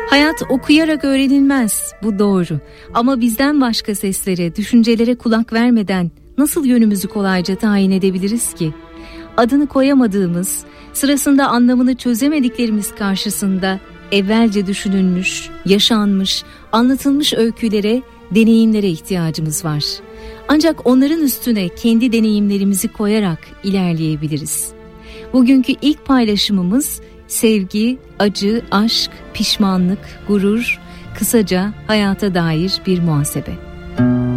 Hayat okuyarak öğrenilmez, bu doğru. Ama bizden başka seslere, düşüncelere kulak vermeden nasıl yönümüzü kolayca tayin edebiliriz ki? Adını koyamadığımız, sırasında anlamını çözemediklerimiz karşısında evvelce düşünülmüş, yaşanmış, anlatılmış öykülere, deneyimlere ihtiyacımız var. Ancak onların üstüne kendi deneyimlerimizi koyarak ilerleyebiliriz. Bugünkü ilk paylaşımımız sevgi, acı, aşk, pişmanlık, gurur, kısaca hayata dair bir muhasebe.